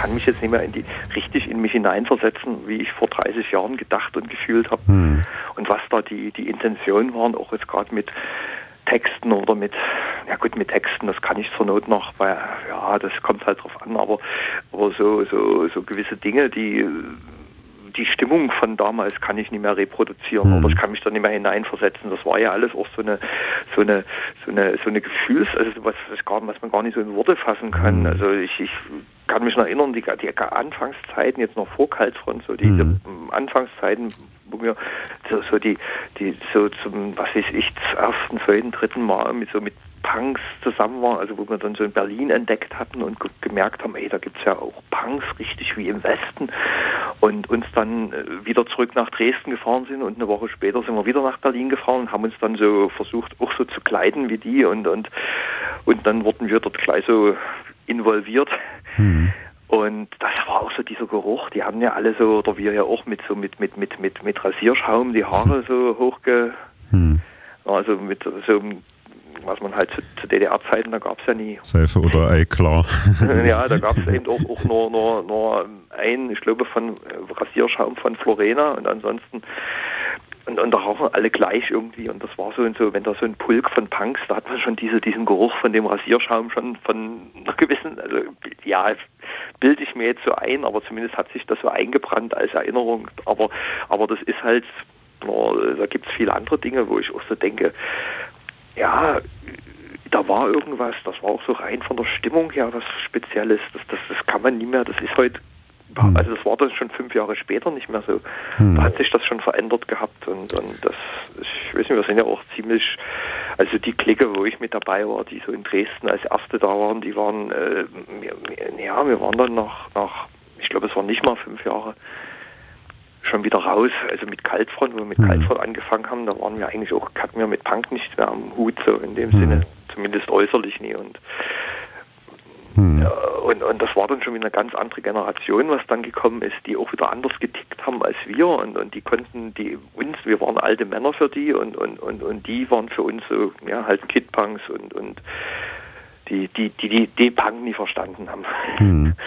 kann mich jetzt nicht mehr richtig in mich hineinversetzen, wie ich vor 30 Jahren gedacht und gefühlt habe. Und was da die Intentionen waren, auch jetzt gerade mit Texten oder mit Texten, das kann ich zur Not noch, weil, ja, das kommt halt drauf an, aber so gewisse Dinge, die Stimmung von damals kann ich nicht mehr reproduzieren, oder ich kann mich da nicht mehr hineinversetzen. Das war ja alles auch so eine Gefühls, also was man gar nicht so in Worte fassen kann. Also ich kann mich noch erinnern, die Anfangszeiten, jetzt noch vor Kaltfront, so diese Anfangszeiten, wo wir zum, was weiß ich, ersten, zweiten, dritten Mal mit Punks zusammen waren, also wo wir dann so in Berlin entdeckt hatten und gemerkt haben, da gibt es ja auch Punks, richtig wie im Westen, und uns dann wieder zurück nach Dresden gefahren sind, und eine Woche später sind wir wieder nach Berlin gefahren und haben uns dann so versucht, auch so zu kleiden wie die, und dann wurden wir dort gleich so involviert. Und das war auch so dieser Geruch, die haben ja alle so, oder wir ja auch mit Rasierschaum die Haare so also mit so, was man halt zu DDR-Zeiten, da gab es ja nie. Seife oder Eiklar. Ja, da gab es eben auch nur einen, ich glaube, von Rasierschaum von Florena, und ansonsten und da rauchen alle gleich irgendwie, und das war so, wenn da so ein Pulk von Punks, da hat man schon diesen Geruch von dem Rasierschaum schon von einer gewissen, also ja, bilde ich mir jetzt so ein, aber zumindest hat sich das so eingebrannt als Erinnerung, aber das ist halt, da gibt es viele andere Dinge, wo ich auch so denke, ja, da war irgendwas, das war auch so rein von der Stimmung her was Spezielles, das kann man nie mehr, das ist heute, also das war dann schon 5 Jahre später nicht mehr so, da hat sich das schon verändert gehabt, und das, ich weiß nicht, wir sind ja auch ziemlich, also die Clique, wo ich mit dabei war, die so in Dresden als Erste da waren, die waren, wir waren dann nach, ich glaube, es waren nicht mal 5 Jahre, schon wieder raus, also mit Kaltfront, wo wir mit Kaltfront angefangen haben, da waren wir eigentlich auch, hatten wir mit Punk nichts mehr am Hut, so in dem Sinne, zumindest äußerlich nie, und das war dann schon wieder eine ganz andere Generation, was dann gekommen ist, die auch wieder anders getickt haben als wir, und die konnten wir waren alte Männer für die, und die waren für uns so, ja, halt Kid-Punks und die Punk nie verstanden haben.